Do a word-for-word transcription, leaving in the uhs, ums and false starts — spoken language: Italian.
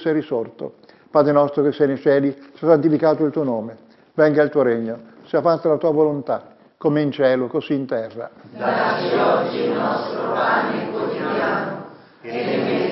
sei risorto. Padre nostro che sei nei cieli, sia santificato il tuo nome, venga il tuo regno, sia fatta la tua volontà, come in cielo, così in terra. Dacci oggi